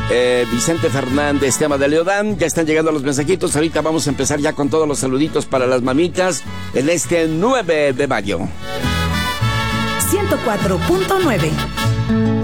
Vicente Fernández, tema de Leodán. Ya están llegando los mensajitos. Ahorita vamos a empezar ya con todos los saluditos para las mamitas en este 9 de mayo. 104.9